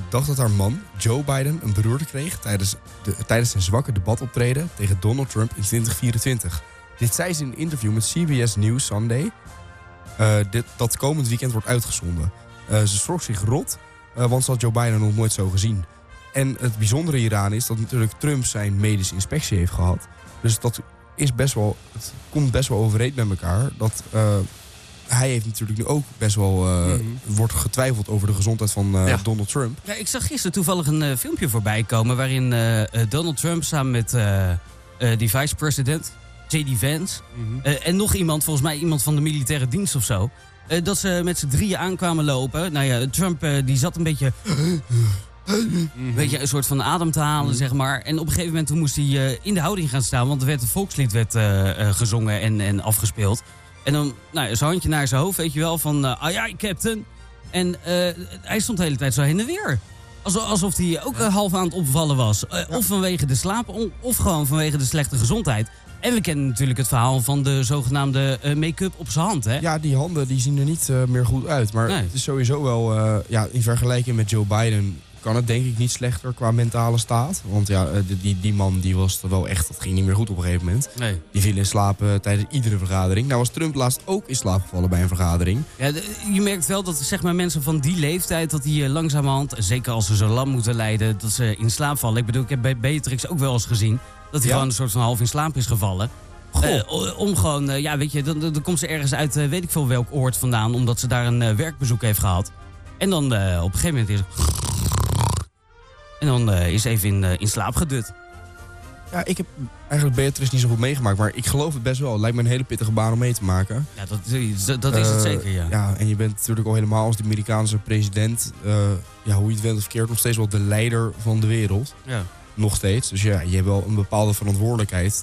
dacht dat haar man, Joe Biden, een beroerte kreeg tijdens zijn zwakke debatoptreden tegen Donald Trump in 2024. Dit zei ze in een interview met CBS News Sunday, dat komend weekend wordt uitgezonden. Ze schrok zich rot, want ze had Joe Biden nog nooit zo gezien. En het bijzondere hieraan is dat natuurlijk Trump zijn medische inspectie heeft gehad. Dus het komt best wel overeen met elkaar. Dat hij heeft natuurlijk nu ook best wel wordt getwijfeld over de gezondheid van Donald Trump. Ja, ik zag gisteren toevallig een filmpje voorbij komen waarin Donald Trump samen met die vice-president, J.D. Vance, en nog iemand, volgens mij iemand van de militaire dienst of zo, dat ze met z'n drieën aankwamen lopen. Nou ja, Trump die zat een beetje een soort van adem te halen, zeg maar. En op een gegeven moment toen moest hij in de houding gaan staan, want er werd een volkslied gezongen en afgespeeld. En dan zijn handje naar zijn hoofd, weet je wel, van aye, captain. En hij stond de hele tijd zo heen en weer. Alsof hij ook half aan het opvallen was. Of vanwege de slaap, of gewoon vanwege de slechte gezondheid. En we kennen natuurlijk het verhaal van de zogenaamde make-up op zijn hand, hè? Ja, die handen die zien er niet meer goed uit. Maar het is sowieso wel, in vergelijking met Joe Biden kan het denk ik niet slechter qua mentale staat. Want die man die was er wel echt, dat ging niet meer goed op een gegeven moment. Nee. Die viel in slaap tijdens iedere vergadering. Nou was Trump laatst ook in slaap gevallen bij een vergadering. Ja, je merkt wel dat zeg maar, mensen van die leeftijd, dat die langzamerhand, zeker als ze zo lang moeten lijden, dat ze in slaap vallen. Ik bedoel, ik heb bij Beatrix ook wel eens gezien dat hij gewoon een soort van half in slaap is gevallen. Om gewoon, weet je, dan komt ze ergens uit, weet ik veel welk oord vandaan, omdat ze daar een werkbezoek heeft gehad. En dan op een gegeven moment is en dan is even in slaap gedut. Ja, ik heb eigenlijk Beatrice niet zo goed meegemaakt, maar ik geloof het best wel. Het lijkt me een hele pittige baan om mee te maken. Ja, dat is het zeker, ja. Ja, en je bent natuurlijk al helemaal als de Amerikaanse president, hoe je het went of verkeerd, nog steeds wel de leider van de wereld. Ja. Nog steeds. Dus ja, je hebt wel een bepaalde verantwoordelijkheid.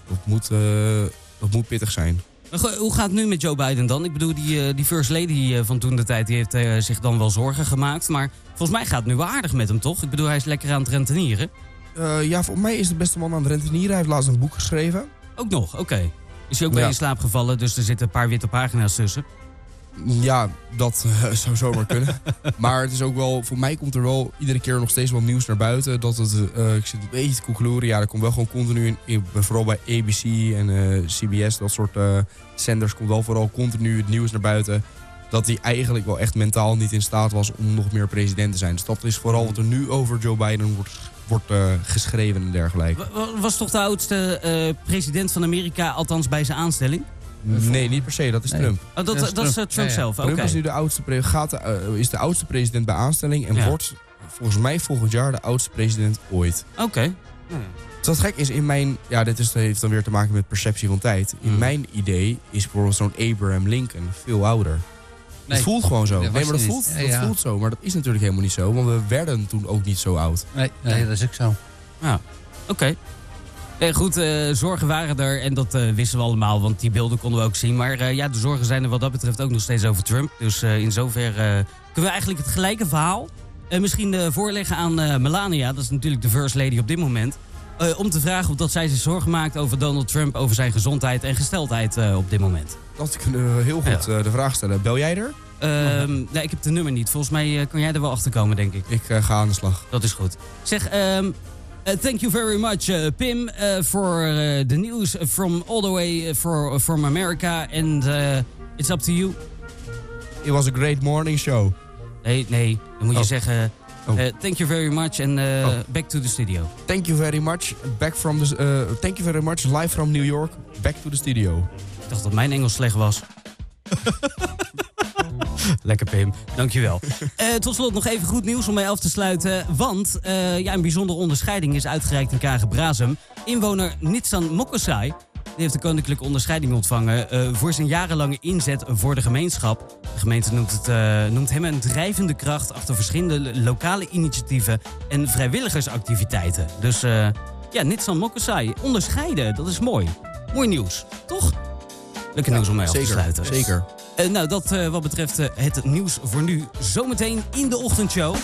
Dat moet pittig zijn. Hoe gaat het nu met Joe Biden dan? Ik bedoel, die first lady van toen de tijd, die heeft zich dan wel zorgen gemaakt. Maar volgens mij gaat het nu wel aardig met hem, toch? Ik bedoel, hij is lekker aan het rentenieren. Voor mij is de beste man aan het rentenieren. Hij heeft laatst een boek geschreven. Ook nog, oké. Is hij ook bij in slaap gevallen, dus er zitten een paar witte pagina's tussen? Ja, dat zou zomaar kunnen. Maar het is ook wel, voor mij komt er wel iedere keer nog steeds wel nieuws naar buiten. Dat het, ik zit een beetje te koekeloeren. Ja, er komt wel gewoon continu, vooral bij ABC en CBS, dat soort zenders, komt wel vooral continu het nieuws naar buiten. Dat hij eigenlijk wel echt mentaal niet in staat was om nog meer president te zijn. Dus dat is vooral wat er nu over Joe Biden wordt geschreven en dergelijke. Was toch de oudste president van Amerika, althans bij zijn aanstelling? Nee, niet per se. Dat is Trump. Oh, dat is Trump zelf. Trump is nu de oudste president bij aanstelling en wordt volgens mij volgend jaar de oudste president ooit. Oké. Wat gek is in mijn... Ja, heeft dan weer te maken met perceptie van tijd. In mijn idee is bijvoorbeeld zo'n Abraham Lincoln veel ouder. Nee. Het voelt gewoon zo. Nee, maar dat voelt zo. Maar dat is natuurlijk helemaal niet zo. Want we werden toen ook niet zo oud. Nee, dat is ook zo. Ja, oké. Goed, zorgen waren er en dat wisten we allemaal, want die beelden konden we ook zien. Maar de zorgen zijn er wat dat betreft ook nog steeds over Trump. Dus in zover kunnen we eigenlijk het gelijke verhaal misschien voorleggen aan Melania. Dat is natuurlijk de first lady op dit moment. Om te vragen of dat zij zich zorgen maakt over Donald Trump, over zijn gezondheid en gesteldheid op dit moment. Dat kunnen we heel goed de vraag stellen. Bel jij er? Nee, ik heb de nummer niet. Volgens mij kan jij er wel achter komen, denk ik. Ik ga aan de slag. Dat is goed. Zeg, thank you very much, Pim, for the news from all the way from America. And it's up to you. It was a great morning show. Nee, dan moet je zeggen... thank you very much and back to the studio. Thank you very much. Thank you very much. Live from New York. Back to the studio. Ik dacht dat mijn Engels slecht was. Lekker, Pim. Dankjewel. Tot slot nog even goed nieuws om mee af te sluiten. Want een bijzondere onderscheiding is uitgereikt in Kagen-Brazum. Inwoner Nitsan Mokosai die heeft de koninklijke onderscheiding ontvangen voor zijn jarenlange inzet voor de gemeenschap. De gemeente noemt hem een drijvende kracht achter verschillende lokale initiatieven en vrijwilligersactiviteiten. Dus Nitsan Mokosai, onderscheiden, dat is mooi. Mooi nieuws, toch? Lekker nieuws om mee af te sluiten. Zeker. Dat wat betreft het nieuws voor nu. Zometeen in de ochtendshow.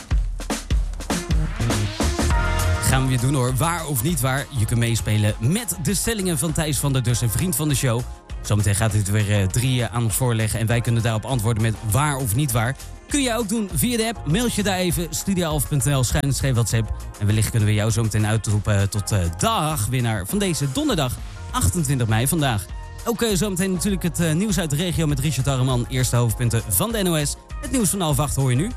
Gaan we weer doen hoor. Waar of niet waar. Je kunt meespelen met de stellingen van Thijs van der Dus, een vriend van de show. Zometeen gaat hij er weer 3 aan ons voorleggen. En wij kunnen daarop antwoorden met waar of niet waar. Kun je ook doen via de app. Mail je daar even studio11.nl/WhatsApp. En wellicht kunnen we jou zo meteen uitroepen tot dagwinnaar van deze donderdag 28 mei vandaag. Ook zometeen natuurlijk het nieuws uit de regio met Richard Harreman. Eerste hoofdpunten van de NOS. Het nieuws van 7:30 hoor je nu.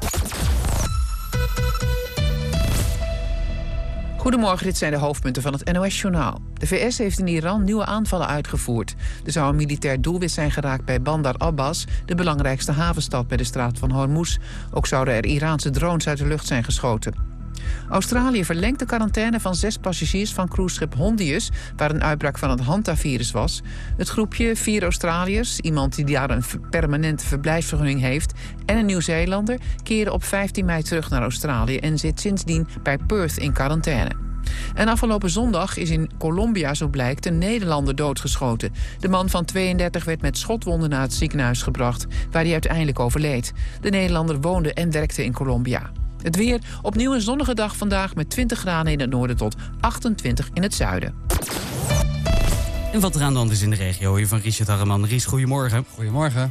Goedemorgen, dit zijn de hoofdpunten van het NOS-journaal. De VS heeft in Iran nieuwe aanvallen uitgevoerd. Er zou een militair doelwit zijn geraakt bij Bandar Abbas, de belangrijkste havenstad bij de straat van Hormuz. Ook zouden er Iraanse drones uit de lucht zijn geschoten. Australië verlengt de quarantaine van 6 passagiers van cruiseschip Hondius, waar een uitbraak van het Hanta-virus was. Het groepje 4 Australiërs, iemand die daar een permanente verblijfsvergunning heeft, en een Nieuw-Zeelander keren op 15 mei terug naar Australië en zit sindsdien bij Perth in quarantaine. En afgelopen zondag is in Colombia, zo blijkt, een Nederlander doodgeschoten. De man van 32 werd met schotwonden naar het ziekenhuis gebracht, waar hij uiteindelijk overleed. De Nederlander woonde en werkte in Colombia. Het weer, opnieuw een zonnige dag vandaag met 20 graden in het noorden tot 28 in het zuiden. En wat er aan de hand is in de regio hier van Richard Harreman. Ries, goedemorgen. Goedemorgen.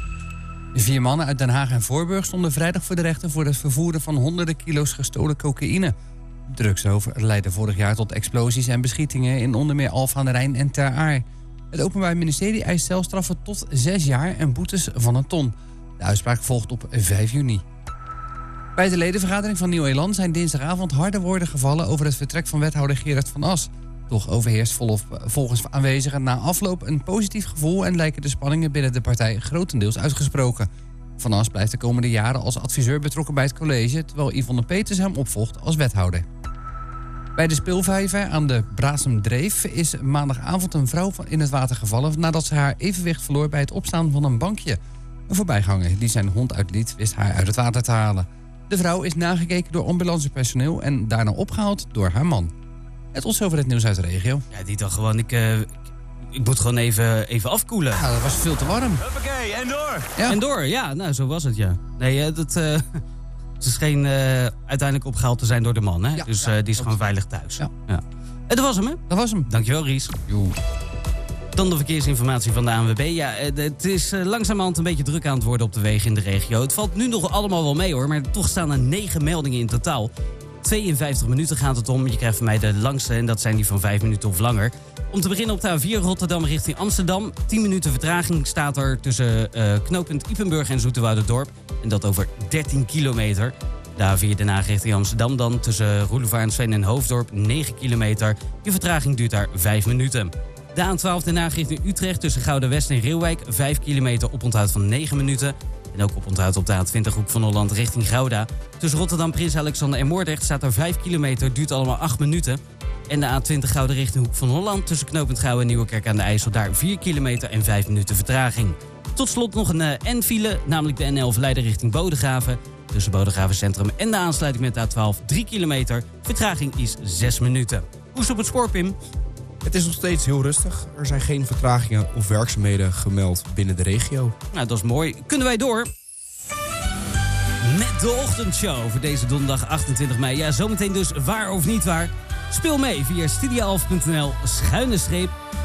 4 mannen uit Den Haag en Voorburg stonden vrijdag voor de rechter voor het vervoeren van honderden kilo's gestolen cocaïne. Drugsroof leidde vorig jaar tot explosies en beschietingen in onder meer Alphen aan de Rijn en Ter Aar. Het Openbaar Ministerie eist celstraffen tot 6 jaar en boetes van 1 ton. De uitspraak volgt op 5 juni. Bij de ledenvergadering van Nieuw-Elan zijn dinsdagavond harde woorden gevallen over het vertrek van wethouder Gerard van As. Toch overheerst volgens aanwezigen na afloop een positief gevoel en lijken de spanningen binnen de partij grotendeels uitgesproken. Van As blijft de komende jaren als adviseur betrokken bij het college, terwijl Yvonne Peters hem opvolgt als wethouder. Bij de speelvijver aan de Brasem-Dreef is maandagavond een vrouw in het water gevallen nadat ze haar evenwicht verloor bij het opstaan van een bankje. Een voorbijganger die zijn hond uitliet wist haar uit het water te halen. De vrouw is nagekeken door ambulancepersoneel en daarna opgehaald door haar man. En tot zover het nieuws uit de regio. Ja, die dacht gewoon, ik moet gewoon even afkoelen. Ja, dat was veel te warm. Huppakee, en door! Ja. En door, ja, nou zo was het, ja. Nee, het scheen uiteindelijk opgehaald te zijn door de man, hè? Ja, dus ja, die is gewoon veilig thuis. Ja. Ja. En dat was hem, hè? Dat was hem. Dankjewel, Ries. Joe. Dan de verkeersinformatie van de ANWB. Ja, het is langzamerhand een beetje druk aan het worden op de wegen in de regio. Het valt nu nog allemaal wel mee hoor, maar toch staan er 9 meldingen in totaal. 52 minuten gaat het om. Je krijgt van mij de langste en dat zijn die van 5 minuten of langer. Om te beginnen op de A4 Rotterdam richting Amsterdam. 10 minuten vertraging staat er tussen knooppunt Ypenburg en Zoeterwouderdorp. En dat over 13 kilometer. De A4 Den Haag richting Amsterdam dan tussen Roelevarensveen en Hoofddorp 9 kilometer. Je vertraging duurt daar 5 minuten. De A12 Den Haag richting Utrecht tussen Gouda-West en Reeuwijk 5 kilometer oponthoud van 9 minuten. En ook oponthoud op de A20 Hoek van Holland richting Gouda. Tussen Rotterdam, Prins Alexander en Moordrecht staat er 5 kilometer, duurt allemaal 8 minuten. En de A20 Gouda richting Hoek van Holland tussen knooppunt Gouwen en Nieuwekerk aan de IJssel daar 4 kilometer en 5 minuten vertraging. Tot slot nog een N-file, namelijk de N11 Leiden richting Bodegraven. Tussen Bodegraven Centrum en de aansluiting met de A12 3 kilometer. Vertraging is 6 minuten. Hoe is het op het spoor, Pim? Het is nog steeds heel rustig. Er zijn geen vertragingen of werkzaamheden gemeld binnen de regio. Nou, dat is mooi. Kunnen wij door? Met de ochtendshow voor deze donderdag 28 mei. Ja, zometeen dus waar of niet waar. Speel mee via studio11.nl/.